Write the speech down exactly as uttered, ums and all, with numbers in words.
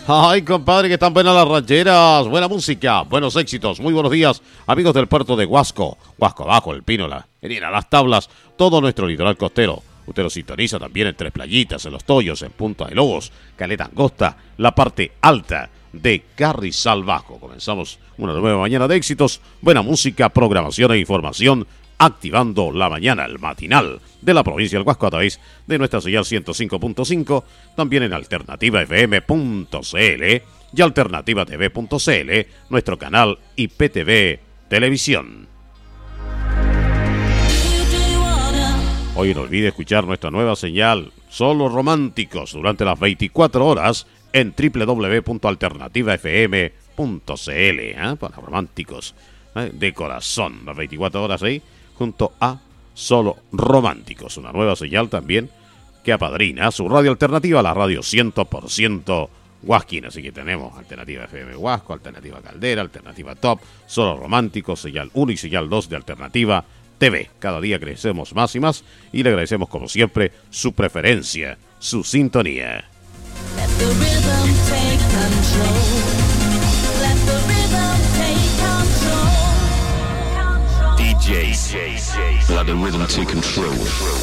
Ay, compadre, que están buenas las rancheras, buena música, buenos éxitos. Muy buenos días, amigos del puerto de Huasco, Huasco Abajo, El Pino, la Menina, Las Tablas, todo nuestro litoral costero. Usted lo sintoniza también en Tres Playitas, en Los Toyos, en Punta de Lobos, Caleta Angosta, la parte alta de Carrizal Bajo. Comenzamos una nueva mañana de éxitos, buena música, programación e información, activando la mañana, el matinal de la provincia del Huasco a través de nuestra señal ciento cinco punto cinco, también en alternativa f m punto c l y alternativa t v punto c l, nuestro canal I P T V Televisión. Hoy no olvide escuchar nuestra nueva señal Solo Románticos durante las veinticuatro horas en doble u doble u doble u punto alternativa f m punto c l, ¿eh? Para románticos, ¿eh? De corazón, las veinticuatro horas ahí, junto a Solo Románticos, una nueva señal también que apadrina su radio alternativa, la radio cien por ciento Huasquín. Así que tenemos Alternativa F M Huasco, Alternativa Caldera, Alternativa Top, Solo Románticos, señal uno y señal dos de Alternativa T V. Cada día crecemos más y más y le agradecemos como siempre su preferencia, su sintonía. Let the rhythm take control. Let the rhythm take control. D J, let the rhythm take control.